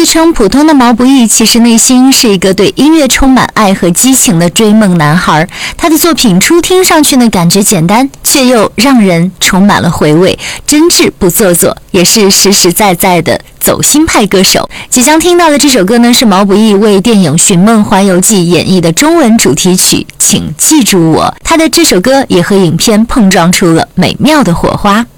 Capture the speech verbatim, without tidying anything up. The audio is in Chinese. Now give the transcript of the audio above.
自称普通的毛不易，其实内心是一个对音乐充满爱和激情的追梦男孩。他的作品初听上去呢，感觉简单，却又让人充满了回味，真挚不做作，也是实实在在的走心派歌手。即将听到的这首歌呢，是毛不易为电影《寻梦环游记》演绎的中文主题曲，请记住我。他的这首歌也和影片碰撞出了美妙的火花。